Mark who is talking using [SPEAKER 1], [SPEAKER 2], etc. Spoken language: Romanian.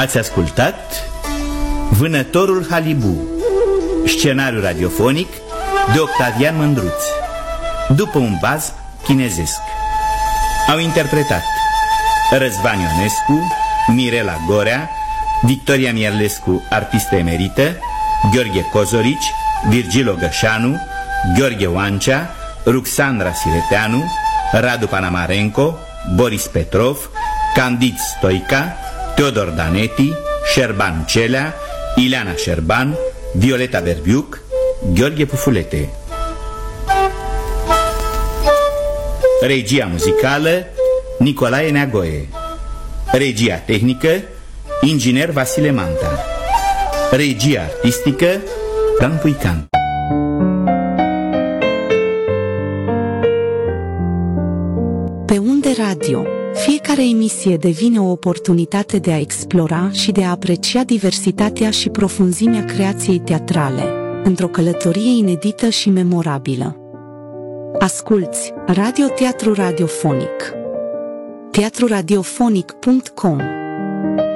[SPEAKER 1] Ați ascultat Vânătorul Halibu, scenariu radiofonic de Octavian Mândruț, după un baz chinezesc. Au interpretat Răzvan Ionescu, Mirela Gorea, Victoria Mierlescu, artistă emerită, Gheorghe Cozorici, Virgil Ogășanu, Gheorghe Oancea, Ruxandra Sireteanu, Radu Panamarenko, Boris Petrov, Candid Stoica, Teodor Daneti, Șerban Celea, Ileana Șerban, Violeta Berbiuc, Gheorghe Pufulete. Regia muzicală Nicolae Neagoe. Regia tehnică inginer Vasile Manta. Regia artistică Dan Puican.
[SPEAKER 2] Pe Unde Radio, fiecare emisie devine o oportunitate de a explora și de a aprecia diversitatea și profunzimea creației teatrale, într-o călătorie inedită și memorabilă. Asculți Radio Teatru Radiofonic. teatruradiofonic.com